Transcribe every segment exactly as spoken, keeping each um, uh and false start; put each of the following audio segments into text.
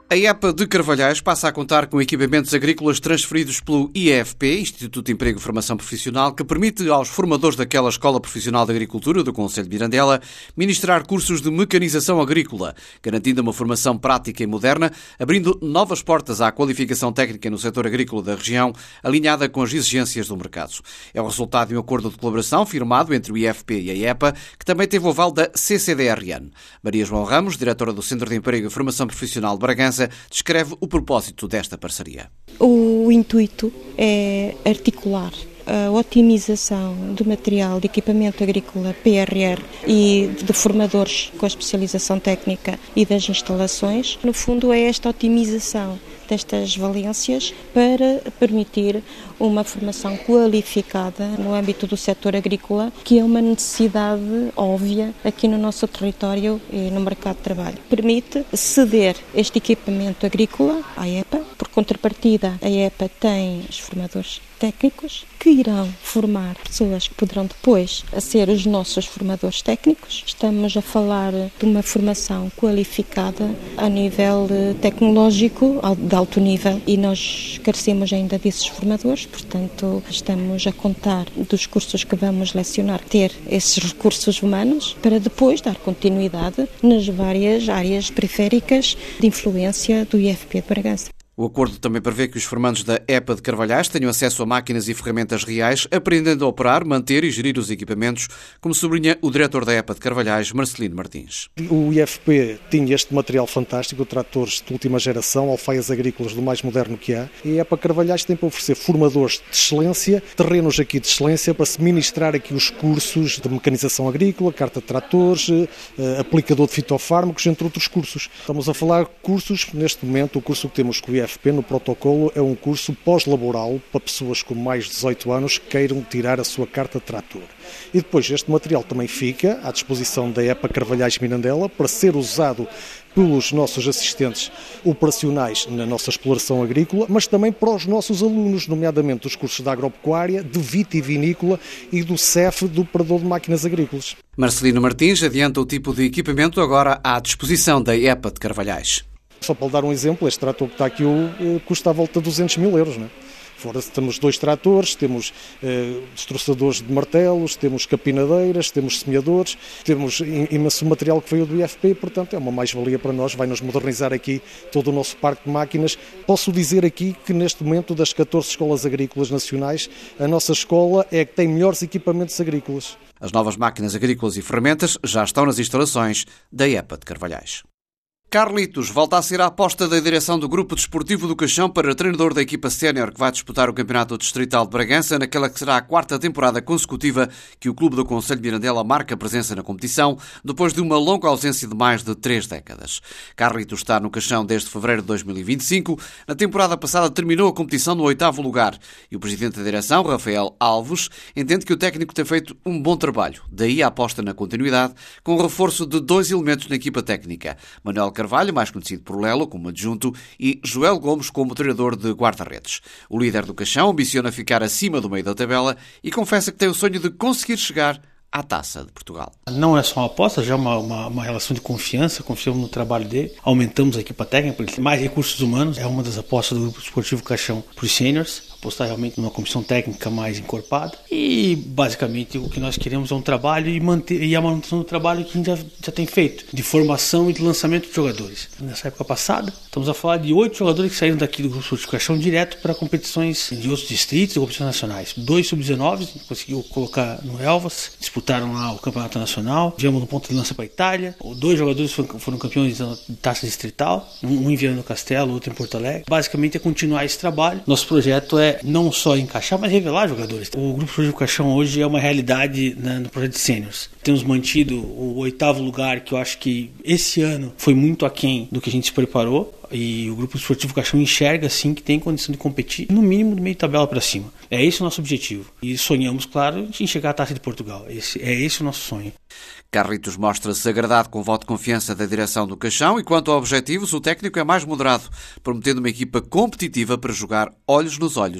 A EPA de Carvalhais passa a contar com equipamentos agrícolas transferidos pelo I F P, Instituto de Emprego e Formação Profissional, que permite aos formadores daquela Escola Profissional de Agricultura do Concelho de Mirandela ministrar cursos de mecanização agrícola, garantindo uma formação prática e moderna, abrindo novas portas à qualificação técnica no setor agrícola da região, alinhada com as exigências do mercado. É o resultado de um acordo de colaboração firmado entre o I F P e a EPA, que também teve o aval da C C D R N. Maria João Ramos, diretora do Centro de Emprego e Formação Profissional de Bragança, descreve o propósito desta parceria. O intuito é articular a otimização do material de equipamento agrícola P R R e de formadores com a especialização técnica e das instalações. No fundo, é esta otimização destas valências para permitir uma formação qualificada no âmbito do setor agrícola, que é uma necessidade óbvia aqui no nosso território e no mercado de trabalho. Permite ceder este equipamento agrícola à EPA, por contrapartida a EPA tem os formadores técnicos que irão formar pessoas que poderão depois ser os nossos formadores técnicos. Estamos a falar de uma formação qualificada a nível tecnológico, de alto nível, e nós carecemos ainda desses formadores, portanto estamos a contar dos cursos que vamos lecionar, ter esses recursos humanos para depois dar continuidade nas várias áreas periféricas de influência do I F P de Bragança. O acordo também prevê que os formandos da EPA de Carvalhais tenham acesso a máquinas e ferramentas reais, aprendendo a operar, manter e gerir os equipamentos, como sublinha o diretor da EPA de Carvalhais, Marcelino Martins. O I F P tinha este material fantástico, tratores de última geração, alfaias agrícolas do mais moderno que há, e a EPA Carvalhais tem para oferecer formadores de excelência, terrenos aqui de excelência, para se ministrar aqui os cursos de mecanização agrícola, carta de tratores, aplicador de fitofármacos, entre outros cursos. Estamos a falar de cursos, neste momento, o curso que temos com o I F P no protocolo é um curso pós-laboral para pessoas com mais de dezoito anos que queiram tirar a sua carta de trator. E depois este material também fica à disposição da EPA Carvalhais Mirandela para ser usado pelos nossos assistentes operacionais na nossa exploração agrícola, mas também para os nossos alunos, nomeadamente dos cursos de agropecuária, de vitivinícola e do C E F, do operador de máquinas agrícolas. Marcelino Martins adianta o tipo de equipamento agora à disposição da EPA de Carvalhais. Só para lhe dar um exemplo, este trator que está aqui custa à volta de duzentos mil euros, não é? Fora temos dois tratores, temos eh, destroçadores de martelos, temos capinadeiras, temos semeadores, temos imenso material que veio do I F P, portanto é uma mais-valia para nós, vai-nos modernizar aqui todo o nosso parque de máquinas. Posso dizer aqui que neste momento das catorze escolas agrícolas nacionais, a nossa escola é a que tem melhores equipamentos agrícolas. As novas máquinas agrícolas e ferramentas já estão nas instalações da EPA de Carvalhais. Carlitos volta a ser a aposta da direção do Grupo Desportivo do Caixão para treinador da equipa sénior que vai disputar o Campeonato Distrital de Bragança, naquela que será a quarta temporada consecutiva que o Clube do Concelho de Mirandela marca presença na competição, depois de uma longa ausência de mais de três décadas. Carlitos está no Caixão desde fevereiro de dois mil e vinte e cinco. Na temporada passada terminou a competição no oitavo lugar e o presidente da direção, Rafael Alves, entende que o técnico tem feito um bom trabalho. Daí a aposta na continuidade, com o reforço de dois elementos na equipa técnica. Manuel Carvalho, mais conhecido por Lelo como adjunto, e Joel Gomes como treinador de guarda-redes. O líder do Caixão ambiciona ficar acima do meio da tabela e confessa que tem o sonho de conseguir chegar à Taça de Portugal. Não é só uma aposta, já é uma, uma, uma relação de confiança, confiamos no trabalho dele, aumentamos a equipa técnica, ele tem mais recursos humanos, é uma das apostas do Grupo Esportivo Caixão para os seniors, apostar realmente numa comissão técnica mais encorpada e basicamente o que nós queremos é um trabalho e, manter, e a manutenção do trabalho que a gente já, já tem feito, de formação e de lançamento de jogadores. Nessa época passada, estamos a falar de oito jogadores que saíram daqui do Grupo Esportivo Caixão direto para competições de outros distritos e competições nacionais. Dois sub dezenove, conseguiu colocar no Elvas, disputaram lá o Campeonato Nacional, viemos no ponto de lança para a Itália, dois jogadores foram, foram campeões de taça distrital, um em Viana do Castelo, outro em Porto Alegre. Basicamente é continuar esse trabalho. Nosso projeto é não só encaixar, mas revelar jogadores. O Grupo Esportivo Caixão hoje é uma realidade, né, no projeto de sêniors. Temos mantido o oitavo lugar, que eu acho que esse ano foi muito aquém do que a gente se preparou. E o Grupo Esportivo Caixão enxerga, sim, que tem condição de competir, no mínimo, do meio de tabela para cima. É esse o nosso objetivo. E sonhamos, claro, em chegar à Taça de Portugal. Esse, é esse o nosso sonho. Carlitos mostra-se agradado com o voto de confiança da direção do Caixão e, quanto a objetivos, o técnico é mais moderado, prometendo uma equipa competitiva para jogar olhos nos olhos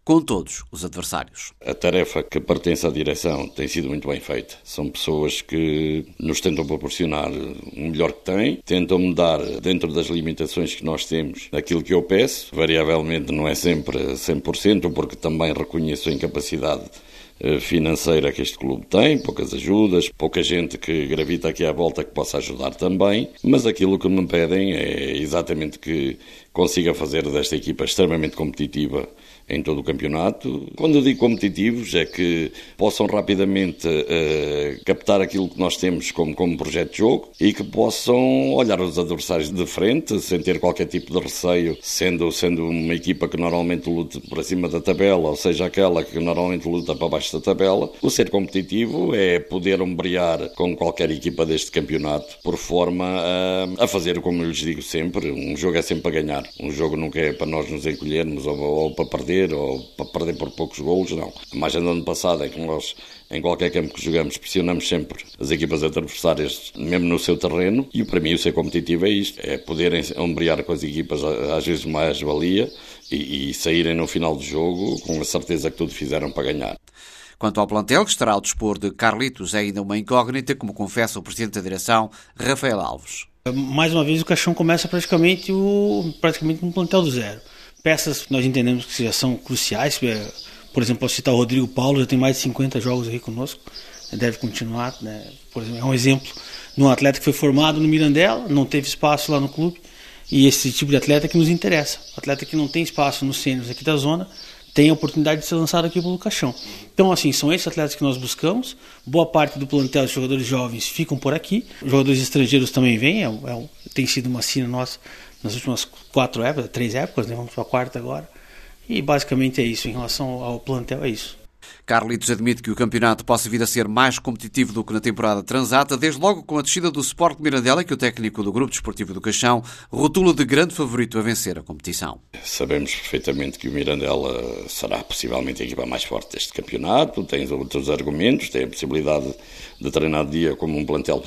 com todos os adversários. A tarefa que pertence à direção tem sido muito bem feita. São pessoas que nos tentam proporcionar o melhor que têm, tentam-me dar, dentro das limitações que nós temos, aquilo que eu peço. Variavelmente não é sempre cem por cento, porque também reconheço a incapacidade financeira que este clube tem, poucas ajudas, pouca gente que gravita aqui à volta que possa ajudar também, mas aquilo que me pedem é exatamente que consiga fazer desta equipa extremamente competitiva em todo o campeonato. Quando eu digo competitivos é que possam rapidamente uh, captar aquilo que nós temos como, como projeto de jogo e que possam olhar os adversários de frente sem ter qualquer tipo de receio, sendo, sendo uma equipa que normalmente luta por acima da tabela, ou seja, aquela que normalmente luta para baixo da tabela. O ser competitivo é poder ombrear com qualquer equipa deste campeonato, por forma a, a fazer, como eu lhes digo sempre, um jogo é sempre para ganhar. Um jogo nunca é para nós nos encolhermos ou, ou para perder, ou para perder por poucos golos, não. A margem do ano passado é que nós, em qualquer campo que jogamos, pressionamos sempre as equipas adversárias, mesmo no seu terreno, e para mim o ser competitivo é isto, é poderem ombrear com as equipas às vezes mais valia e, e saírem no final do jogo com a certeza que tudo fizeram para ganhar. Quanto ao plantel, que estará ao dispor de Carlitos, é ainda uma incógnita, como confessa o Presidente da Direção, Rafael Alves. Mais uma vez o Caixão começa praticamente, o, praticamente um plantel do zero. Peças que nós entendemos que já são cruciais, por exemplo, posso citar o Rodrigo Paulo, já tem mais de cinquenta jogos aí conosco, deve continuar, né? Por exemplo, é um exemplo de um atleta que foi formado no Mirandela, não teve espaço lá no clube, e esse tipo de atleta que nos interessa, atleta que não tem espaço nos sêniors aqui da zona, tem a oportunidade de ser lançado aqui pelo Caixão. Então, assim, são esses atletas que nós buscamos. Boa parte do plantel de jogadores jovens ficam por aqui. Os jogadores estrangeiros também vêm. É, é, tem sido uma sina nossa nas últimas quatro épocas, três épocas, né? Vamos para a quarta agora. E basicamente é isso. Em relação ao plantel, é isso. Carlitos admite que o campeonato possa vir a ser mais competitivo do que na temporada transata, desde logo com a descida do Sport de Mirandela, que o técnico do Grupo Desportivo do Caixão rotula de grande favorito a vencer a competição. Sabemos perfeitamente que o Mirandela será possivelmente a equipa mais forte deste campeonato, tem outros argumentos, tem a possibilidade de treinar de dia como um plantel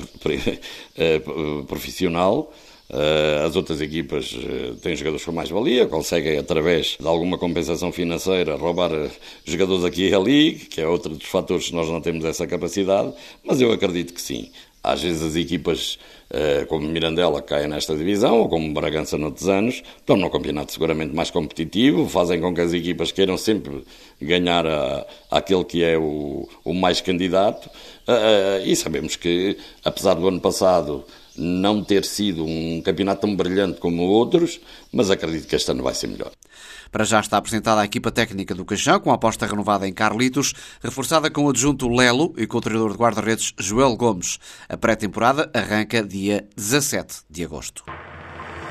profissional. As outras equipas têm jogadores com mais valia, conseguem, através de alguma compensação financeira, roubar jogadores aqui e ali, que é outro dos fatores que nós não temos essa capacidade, mas eu acredito que sim. Às vezes as equipas como Mirandela caem nesta divisão, ou como Bragança noutros anos, estão num campeonato seguramente mais competitivo, fazem com que as equipas queiram sempre ganhar a, aquele que é o, o mais candidato, e sabemos que, apesar do ano passado não ter sido um campeonato tão brilhante como outros, mas acredito que este ano vai ser melhor. Para já está apresentada a equipa técnica do Caixão, com a aposta renovada em Carlitos, reforçada com o adjunto Lelo e com o treinador de guarda-redes Joel Gomes. A pré-temporada arranca dia dezassete de agosto.